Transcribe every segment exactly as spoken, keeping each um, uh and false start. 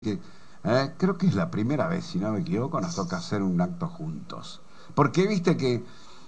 que eh, creo que es la primera vez, si no me equivoco, nos toca hacer un acto juntos. Porque viste que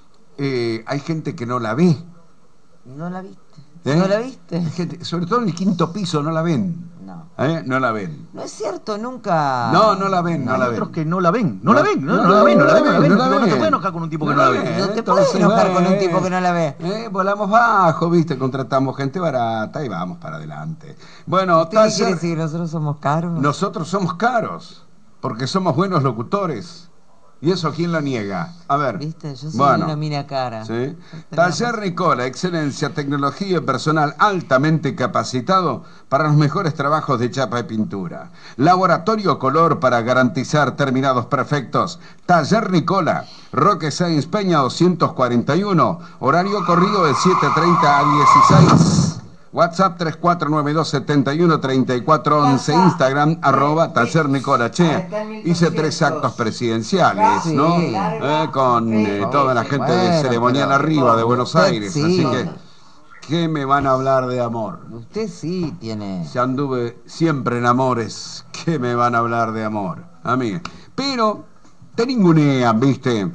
eh, hay gente que no la ve. ¿No la viste? ¿Eh? ¿No la viste? Hay gente, sobre todo en el quinto piso, no la ven. No. ¿Eh? No la ven. No es cierto, nunca. No, no la ven, no, Hay la otros ven. que no la ven. No, No, la ven, no, no no la la ven, no la ven, no la ven. no la No ven. te puedes enojar con un tipo que No no la la ve. ven. No te Entonces, puedes enojar con un eh, tipo que no la ve. Eh, volamos bajo, viste, contratamos gente barata y vamos para adelante. Bueno, ¿Usted qué quiere taller, decir? ¿Nosotros somos caros? nosotros somos caros, porque somos buenos locutores. ¿Y eso quién lo niega? A ver. ¿Viste? Yo soy bueno, una mina cara. ¿sí? Taller Nicola, excelencia, tecnología y personal altamente capacitado para los mejores trabajos de chapa y pintura. Laboratorio Color para garantizar terminados perfectos. Taller Nicola, Roque Sáenz Peña doscientos cuarenta y uno, horario corrido de siete treinta a dieciséis. WhatsApp tres cuatro nueve dos siete uno tres cuatro once, Instagram arroba Taller Nicola. Che, hice tres actos presidenciales, Sí, ¿no? claro. Eh, con eh, toda la gente de Bueno, ceremonial pero arriba de Buenos usted Aires, sí. así que ¿qué me van a hablar de amor? Usted sí tiene. Si anduve siempre en amores, ¿qué me van a hablar de amor? A mí. Pero te ningunean, ¿viste?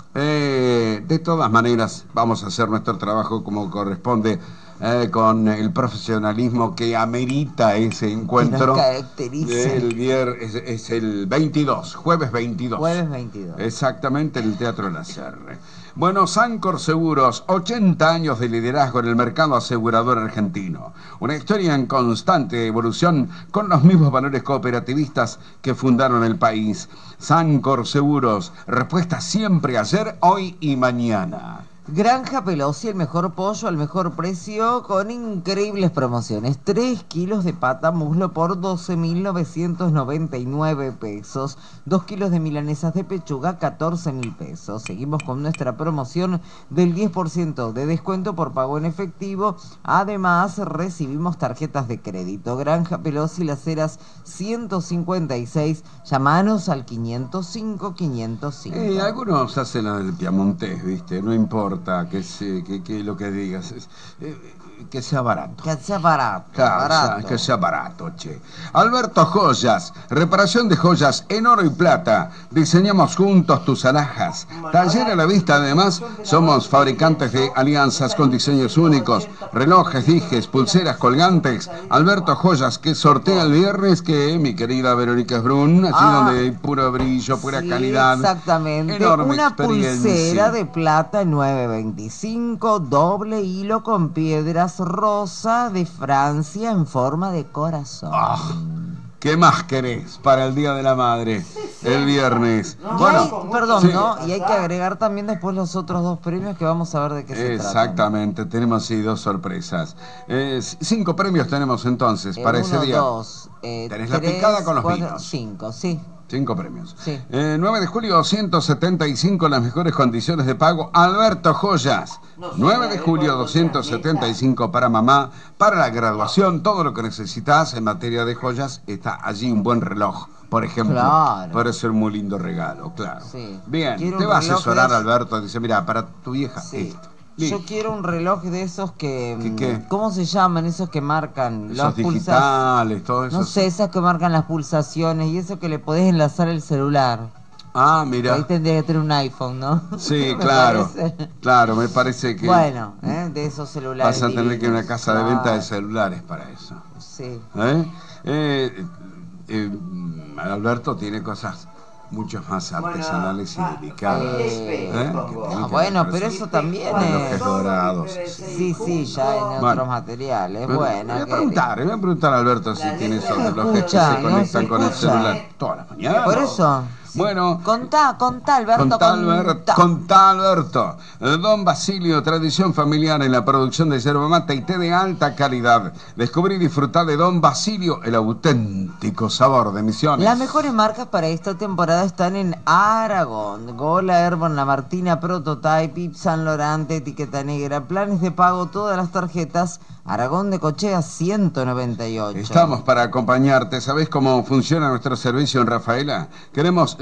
Eh, de todas maneras, vamos a hacer nuestro trabajo como corresponde. Eh, con el profesionalismo que amerita ese encuentro. Que nos caracteriza. El vier, es, es el veintidós, jueves veintidós. Jueves veintidós. Exactamente, en el Teatro La Serre. Bueno, Sancor Seguros, ochenta años de liderazgo en el mercado asegurador argentino. Una historia en constante evolución con los mismos valores cooperativistas que fundaron el país. Sancor Seguros, respuesta siempre ayer, hoy y mañana. Granja Pelosi, el mejor pollo al mejor precio con increíbles promociones. tres kilos de pata muslo por doce mil novecientos noventa y nueve pesos. dos kilos de milanesas de pechuga, catorce mil pesos. Seguimos con nuestra promoción del diez por ciento de descuento por pago en efectivo. Además, recibimos tarjetas de crédito. Granja Pelosi, Las Heras ciento cincuenta y seis. Llamanos al quinientos cinco quinientos cinco. Eh, algunos hacen la del piamontés, ¿viste? No importa que, se, que, que lo que digas, es, eh, que sea barato. Que sea barato, Claro, barato. o sea, que sea barato, che. Alberto Joyas, reparación de joyas en oro y plata. Diseñamos juntos tus alhajas. Taller a la vista, además, somos fabricantes de alianzas con diseños únicos, relojes, dijes, pulseras, colgantes. Alberto Joyas, que sortea el viernes, que mi querida Verónica Brun, allí Ah, donde hay puro brillo, pura sí, calidad. exactamente. Enorme Una experiencia. pulsera de plata nueve veinticinco, doble hilo con piedras rosa de Francia en forma de corazón. Ah, ¿qué más querés para el Día de la Madre? El viernes. Y Bueno, hay- perdón, sí. ¿no? Y hay que agregar también después los otros dos premios que vamos a ver de qué se tratan. Exactamente, tenemos sí dos sorpresas. Eh, c- cinco premios tenemos entonces Eh, para uno, ese día. dos, eh, Tenés la tres, picada con los cuatro, vinos. cinco, sí. Cinco premios. Sí. Eh, nueve de julio, doscientos setenta y cinco, las mejores condiciones de pago. Alberto Joyas. nueve de julio, doscientos setenta y cinco para mamá, para la graduación, todo lo que necesitas en materia de joyas. Está allí un buen reloj, por ejemplo. Claro. Puede ser un muy lindo regalo, claro. Sí. Bien, Quiero te un va a reloj asesorar de- Alberto. Dice, mira, para tu vieja, Sí. esto. Yo Listo. quiero un reloj de esos que... ¿Qué, qué? ¿Cómo se llaman? Esos que marcan Esos las pulsaciones. digitales, todo eso. No sé, esas que marcan las pulsaciones y eso que le podés enlazar el celular. Ah, Ahí mira. tendría que tener un iPhone, ¿no? Sí, Me claro. parece. Claro, me parece que Bueno, ¿eh? De esos celulares. vas a tener que ir a una divinos. casa de venta de Claro. celulares para eso. Sí. ¿Eh? Eh, eh, Alberto tiene cosas mucho más artesanales y delicadas. Eh, ¿eh? ah, que tienen que bueno, ver pero con eso también relojes es... dorados. Sí, sí, ya en otros Bueno. materiales. Bueno, Bueno, voy a ¿qué- preguntar, voy a preguntar a Alberto si tiene esos relojes que escucha, se no conectan se con el escucha. celular todas las mañanas. Por eso. Bueno, Contá, contá, Alberto, Contá, Alberto, contá, Alberto. Don Basilio, tradición familiar en la producción de yerba mate y té de alta calidad. Descubrí y disfrutar de Don Basilio, el auténtico sabor de Misiones. Las mejores marcas para esta temporada están en Aragón. Gola, Herbon, La Martina, Prototype, Yves Saint Laurent, Etiqueta Negra, planes de pago, todas las tarjetas. Aragón de Cochea ciento noventa y ocho. Estamos para acompañarte. ¿Sabés cómo funciona nuestro servicio en Rafaela? Queremos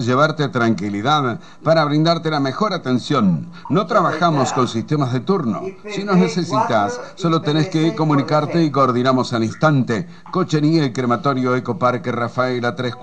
llevarte tranquilidad, para brindarte la mejor atención. No trabajamos con sistemas de turno. Si nos necesitas, solo tenés que comunicarte y coordinamos al instante. Cochería y crematorio Ecoparque Rafaela tres